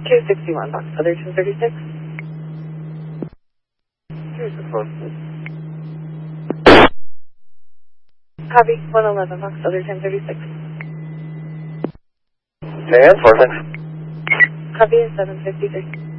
261, Box Other 236. Here's the phone. Copy, 111, Box Other 1036. And 46. Copy, 753.